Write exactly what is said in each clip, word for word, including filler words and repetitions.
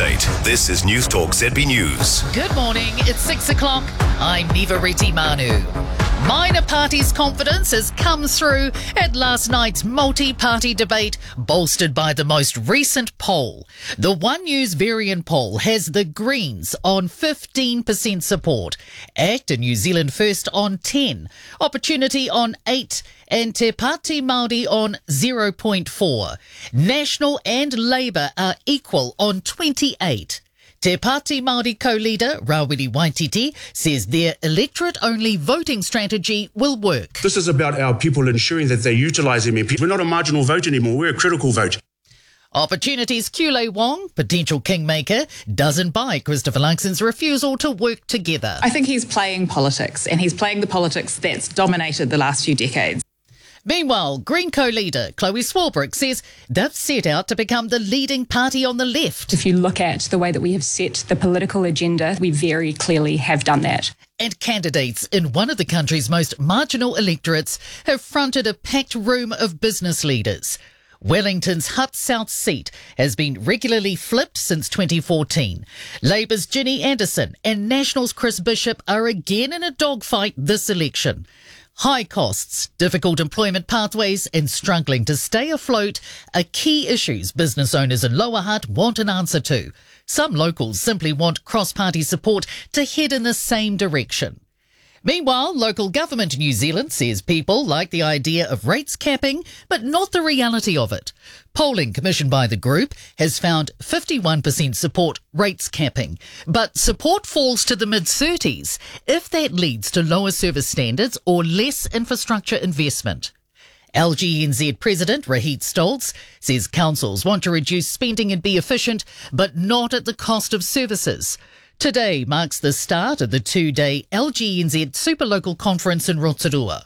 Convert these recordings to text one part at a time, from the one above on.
update. This is News Talk Z B News. Good morning, it's six o'clock. I'm Niva Reti Manu. Minor parties' confidence has come through at last night's multi-party debate, bolstered by the most recent poll. The One News variant poll has the Greens on fifteen percent support, ACT and New Zealand First on ten, Opportunity on eight, and Te Pāti Māori on zero point four. National and Labour are equal on twenty-eight. Te Pāti Māori co-leader Rawiri Waititi says their electorate-only voting strategy will work. This is about our people ensuring that they utilise M P. We're not a marginal vote anymore, we're a critical vote. Opportunity's Kule Wong, potential kingmaker, doesn't buy Christopher Luxon's refusal to work together. I think he's playing politics, and he's playing the politics that's dominated the last few decades. Meanwhile, Green co-leader Chloe Swarbrick says they've set out to become the leading party on the left. If you look at the way that we have set the political agenda, we very clearly have done that. And candidates in one of the country's most marginal electorates have fronted a packed room of business leaders. Wellington's Hutt South seat has been regularly flipped since twenty fourteen. Labour's Ginny Anderson and National's Chris Bishop are again in a dogfight this election. High costs, difficult employment pathways and struggling to stay afloat are key issues business owners in Lower Hutt want an answer to. Some locals simply want cross-party support to head in the same direction. Meanwhile, local government in New Zealand says people like the idea of rates capping, but not the reality of it. Polling commissioned by the group has found fifty-one percent support rates capping, but support falls to the mid-thirties if that leads to lower service standards or less infrastructure investment. L G N Z President Rohit Stoltz says councils want to reduce spending and be efficient, but not at the cost of services. Today marks the start of the two-day L G N Z Superlocal Conference in Rotorua.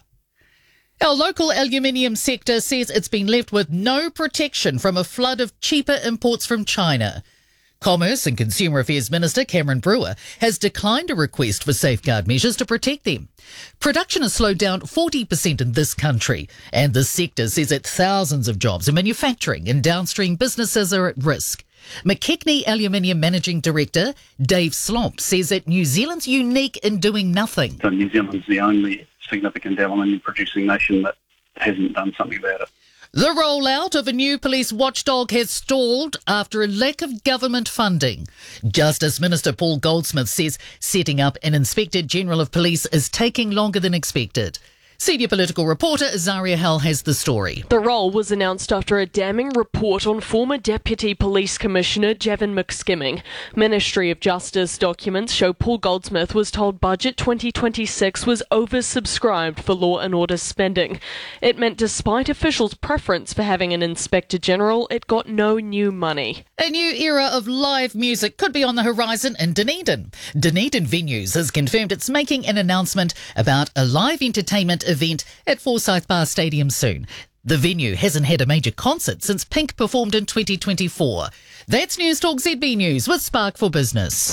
Our local aluminium sector says it's been left with no protection from a flood of cheaper imports from China. Commerce and Consumer Affairs Minister Cameron Brewer has declined a request for safeguard measures to protect them. Production has slowed down forty percent in this country, and the sector says that thousands of jobs in manufacturing and downstream businesses are at risk. McKechnie Aluminium Managing Director Dave Slomp says that New Zealand's unique in doing nothing. So New Zealand's the only significant aluminium producing nation that hasn't done something about it. The rollout of a new police watchdog has stalled after a lack of government funding. Justice Minister Paul Goldsmith says setting up an Inspector General of Police is taking longer than expected. Senior political reporter Azaria Hell has the story. The role was announced after a damning report on former Deputy Police Commissioner Javin McSkimming. Ministry of Justice documents show Paul Goldsmith was told Budget twenty twenty-six was oversubscribed for law and order spending. It meant despite officials' preference for having an Inspector General, it got no new money. A new era of live music could be on the horizon in Dunedin. Dunedin Venues has confirmed it's making an announcement about a live entertainment event at Forsyth Bar Stadium soon. The venue hasn't had a major concert since Pink performed in twenty twenty-four. That's News Talk Z B News with Spark for Business.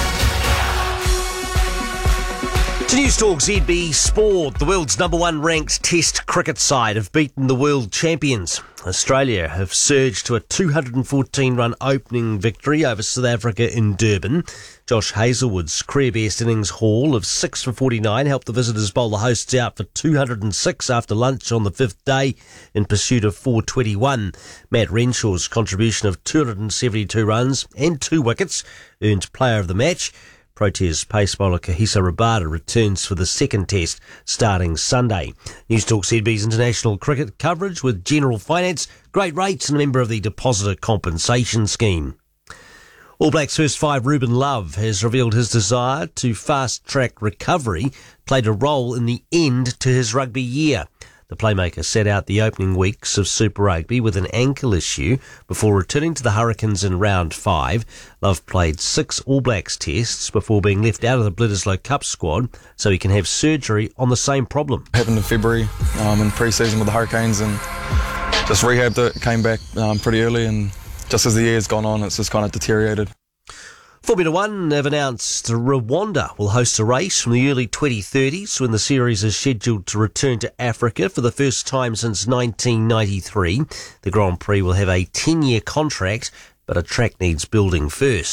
To News Talk Z B Sport, the world's number one ranked Test cricket side have beaten the world champions. Australia have surged to a two hundred fourteen run opening victory over South Africa in Durban. Josh Hazlewood's career-best innings haul of six for forty-nine helped the visitors bowl the hosts out for two hundred six after lunch on the fifth day in pursuit of four twenty-one. Matt Renshaw's contribution of two hundred seventy-two runs and two wickets earned player of the match. Proteas pace bowler Kahisa Rabada returns for the second test starting Sunday. News Talk Z B's international cricket coverage with General Finance, great rates and a member of the Depositor Compensation Scheme. All Blacks first five Ruben Love has revealed his desire to fast-track recovery played a role in the end to his rugby year. The playmaker sat out the opening weeks of Super Rugby with an ankle issue before returning to the Hurricanes in round five. Love played six All Blacks tests before being left out of the Bledisloe Cup squad so he can have surgery on the same problem. It happened in February um, in pre-season with the Hurricanes and just rehabbed it, came back um, pretty early, and just as the year's gone on it's just kind of deteriorated. Formula One have announced Rwanda will host a race from the early twenty thirties when the series is scheduled to return to Africa for the first time since nineteen ninety-three. The Grand Prix will have a ten-year contract, but a track needs building first.